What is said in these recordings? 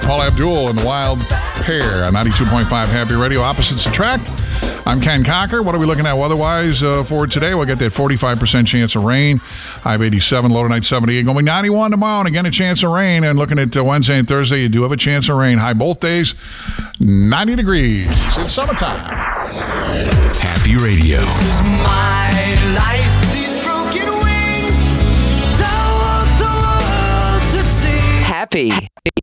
Paula Abdul and the Wild Pair on 92.5 Happy Radio. Opposites attract. I'm Ken Cocker. What are we looking at weather-wise for today? We'll get that 45% chance of rain. High of 87, low tonight 78. Going 91 tomorrow, and again a chance of rain. And looking at Wednesday and Thursday, you do have a chance of rain. High both days, 90 degrees. It's summertime. Happy Radio. This is my life. These broken wings. Don't want the world to see. Happy.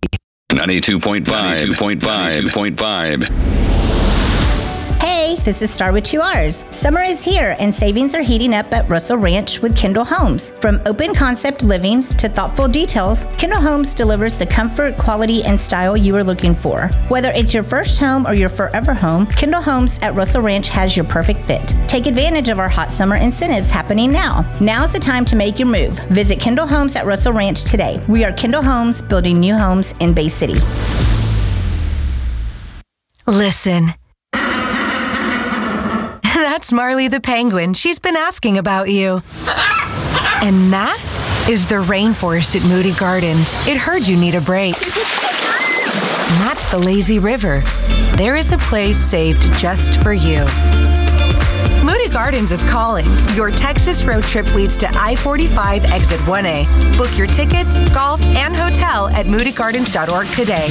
92.5. Hey, this is Star with 2 R's. Summer is here and savings are heating up at Russell Ranch with Kendall Homes. From open concept living to thoughtful details, Kendall Homes delivers the comfort, quality, and style you are looking for. Whether it's your first home or your forever home, Kendall Homes at Russell Ranch has your perfect fit. Take advantage of our hot summer incentives happening now. Now's the time to make your move. Visit Kendall Homes at Russell Ranch today. We are Kendall Homes, building new homes in Bay City. Listen. That's Marley the penguin. She's been asking about you. And that is the rainforest at Moody Gardens. It heard you need a break. And that's the lazy river. There is a place saved just for you. Moody Gardens is calling. Your Texas road trip leads to I-45 exit 1A. Book your tickets, golf, and hotel at moodygardens.org today.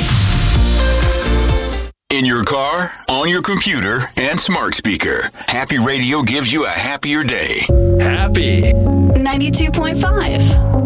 In your car, on your computer, and smart speaker, Happy Radio gives you a happier day. Happy 92.5.